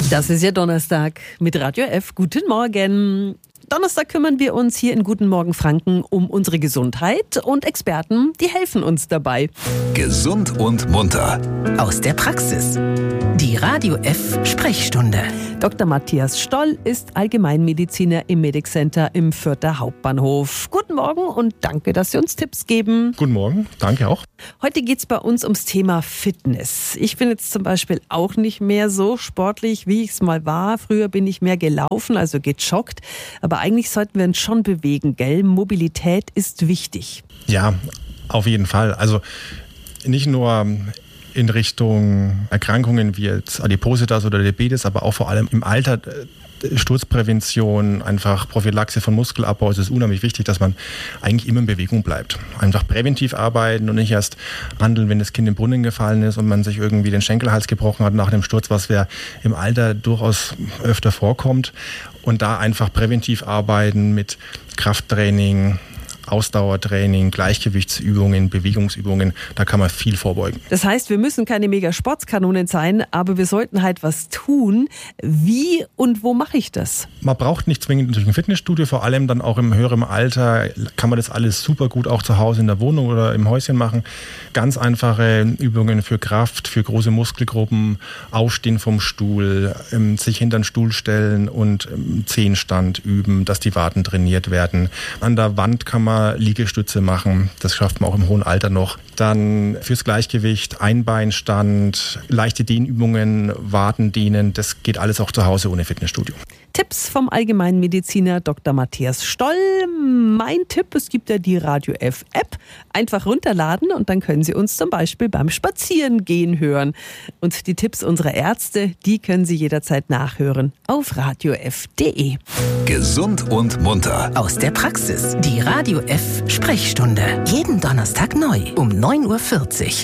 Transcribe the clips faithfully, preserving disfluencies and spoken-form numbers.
Das ist ja Donnerstag mit Radio F. Guten Morgen. Donnerstag kümmern wir uns hier in Guten Morgen Franken um unsere Gesundheit und Experten, die helfen uns dabei. Gesund und munter. Aus der Praxis. Die Radio F Sprechstunde. Doktor Matthias Stoll ist Allgemeinmediziner im Medic Center im Fürther Hauptbahnhof. Guten Morgen und danke, dass Sie uns Tipps geben. Guten Morgen, danke auch. Heute geht es bei uns ums Thema Fitness. Ich bin jetzt zum Beispiel auch nicht mehr so sportlich, wie ich es mal war. Früher bin ich mehr gelaufen, also gejoggt. Aber eigentlich sollten wir uns schon bewegen, gell? Mobilität ist wichtig. Ja, auf jeden Fall. Also nicht nur in Richtung Erkrankungen wie jetzt Adipositas oder Diabetes, aber auch vor allem im Alter. Sturzprävention, einfach Prophylaxe von Muskelabbau. Es ist unheimlich wichtig, dass man eigentlich immer in Bewegung bleibt. Einfach präventiv arbeiten und nicht erst handeln, wenn das Kind im Brunnen gefallen ist und man sich irgendwie den Schenkelhals gebrochen hat nach dem Sturz, was ja im Alter durchaus öfter vorkommt. Und da einfach präventiv arbeiten mit Krafttraining, Ausdauertraining, Gleichgewichtsübungen, Bewegungsübungen, da kann man viel vorbeugen. Das heißt, wir müssen keine Mega-Sportskanonen sein, aber wir sollten halt was tun. Wie und wo mache ich das? Man braucht nicht zwingend durch ein Fitnessstudio, vor allem dann auch im höheren Alter kann man das alles super gut auch zu Hause in der Wohnung oder im Häuschen machen. Ganz einfache Übungen für Kraft, für große Muskelgruppen, Aufstehen vom Stuhl, sich hinter den Stuhl stellen und Zehenstand üben, dass die Waden trainiert werden. An der Wand kann man Liegestütze machen, das schafft man auch im hohen Alter noch. Dann fürs Gleichgewicht, Einbeinstand, leichte Dehnübungen, Wadendehnen, das geht alles auch zu Hause ohne Fitnessstudio. Tipps vom Allgemeinmediziner Doktor Matthias Stoll. Mein Tipp, es gibt ja die Radio F App. Einfach runterladen und dann können Sie uns zum Beispiel beim Spazierengehen hören. Und die Tipps unserer Ärzte, die können Sie jederzeit nachhören auf radio f punkt d e. Gesund und munter. Aus der Praxis. Die Radio F Sprechstunde. Jeden Donnerstag neu um neun Uhr vierzig.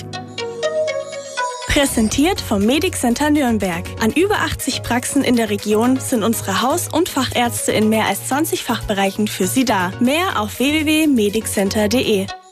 Präsentiert vom Medic Center Nürnberg. An über achtzig Praxen in der Region sind unsere Haus- und Fachärzte in mehr als zwanzig Fachbereichen für Sie da. Mehr auf w w w punkt medic center punkt d e.